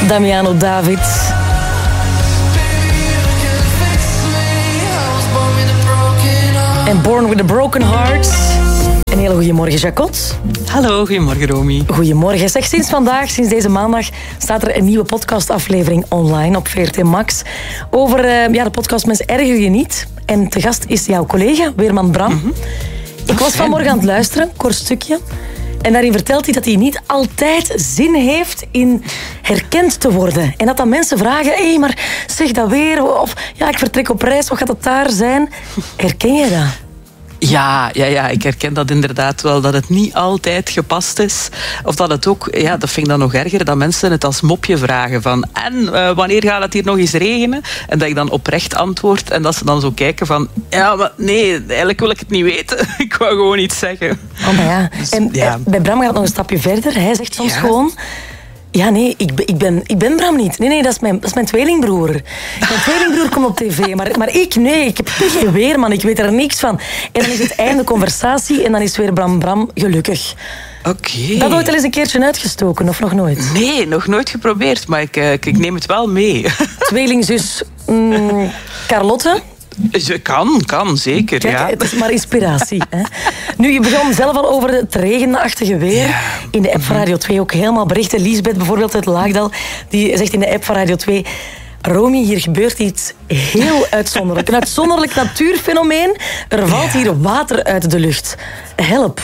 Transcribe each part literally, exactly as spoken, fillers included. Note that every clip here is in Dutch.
Damiano David. En Born with a Broken Heart. Een hele goede morgen, Jacot. Hallo, goedemorgen, Romy. Goedemorgen. Zeg, sinds vandaag, sinds deze maandag, staat er een nieuwe podcastaflevering online op V R T Max. Over uh, ja, de podcast Mens Erger Je Niet. En te gast is jouw collega, Weerman Bram. Mm-hmm. Ik was vanmorgen aan het luisteren, kort stukje. En daarin vertelt hij dat hij niet altijd zin heeft in herkend te worden. En dat dan mensen vragen, hé, hey, maar zeg dat weer. Of ja, ik vertrek op reis, wat gaat het daar zijn? Herken je dat? Ja, ja, ja, ik herken dat inderdaad wel, dat het niet altijd gepast is. Of dat het ook, ja, dat vind ik dan nog erger, dat mensen het als mopje vragen van en, uh, wanneer gaat het hier nog eens regenen? En dat ik dan oprecht antwoord en dat ze dan zo kijken van, ja, maar nee, eigenlijk wil ik het niet weten. Ik wou gewoon iets zeggen. Oh, maar ja. Dus, en ja. Bij Bram gaat het nog een stapje verder. Hij zegt soms ja. gewoon... Ja, nee, ik ben, ik, ben, ik ben Bram niet. Nee, nee, dat is mijn, dat is mijn tweelingbroer. Mijn tweelingbroer komt op tv, maar, maar ik, nee, ik heb geen Weerman, ik weet er niks van. En dan is het einde conversatie en dan is weer Bram Bram gelukkig. Oké. Okay. Dat ooit al eens een keertje uitgestoken, of nog nooit? Nee, nog nooit geprobeerd, maar ik, ik, ik neem het wel mee. Tweelingzus mm, Carlotte... Kan, kan, zeker. Kijk, ja. Het is maar inspiratie. Hè? Nu, je begon zelf al over het regenachtige weer. Ja. In de app van Radio twee ook helemaal berichten. Liesbeth bijvoorbeeld uit Laagdal, die zegt in de app van Radio twee... Romy, hier gebeurt iets heel uitzonderlijk. Een uitzonderlijk natuurfenomeen. Er valt ja. hier water uit de lucht. Help.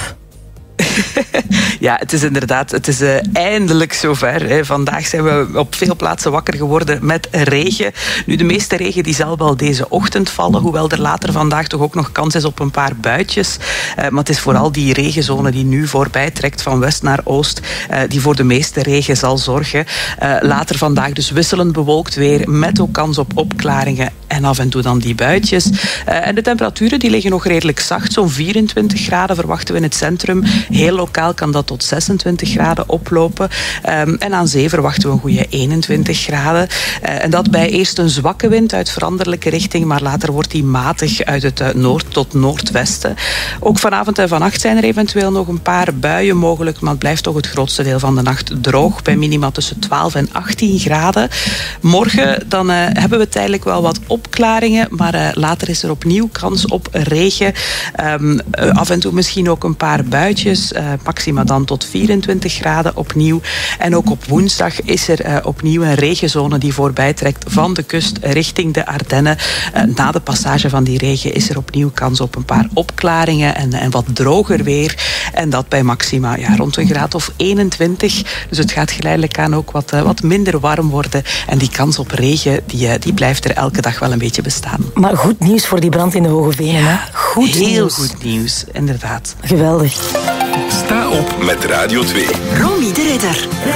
Ja, het is inderdaad, het is uh, eindelijk zover. Hè. Vandaag zijn we op veel plaatsen wakker geworden met regen. Nu, de meeste regen die zal wel deze ochtend vallen, hoewel er later vandaag toch ook nog kans is op een paar buitjes. Uh, maar het is vooral die regenzone die nu voorbij trekt van west naar oost, uh, die voor de meeste regen zal zorgen. Uh, later vandaag dus wisselend bewolkt weer, met ook kans op opklaringen en af en toe dan die buitjes. Uh, en de temperaturen die liggen nog redelijk zacht, zo'n vierentwintig graden verwachten we in het centrum. Heel lokaal kan dat tot zesentwintig graden oplopen. Um, en aan zee verwachten we een goede eenentwintig graden. Uh, en dat bij eerst een zwakke wind uit veranderlijke richting, maar later wordt die matig uit het uh, noord tot noordwesten. Ook vanavond en vannacht zijn er eventueel nog een paar buien mogelijk, maar het blijft toch het grootste deel van de nacht droog, bij minima tussen twaalf en achttien graden. Morgen dan uh, hebben we tijdelijk wel wat opklaringen, maar uh, later is er opnieuw kans op regen. Um, uh, af en toe misschien ook een paar buitjes. Uh, maxima dan tot vierentwintig graden opnieuw. En ook op woensdag is er uh, opnieuw een regenzone die voorbij trekt van de kust richting de Ardennen. Uh, na de passage van die regen is er opnieuw kans op een paar opklaringen en, en wat droger weer. En dat bij maxima ja, rond een graad of eenentwintig. Dus het gaat geleidelijk aan ook wat, uh, wat minder warm worden. En die kans op regen die, uh, die blijft er elke dag wel een beetje bestaan. Maar goed nieuws voor die brand in de Hoge Venen. Ja, hè? Goed heel nieuws. goed nieuws, inderdaad. Geweldig. Sta op met Radio twee. Romy de Ridder.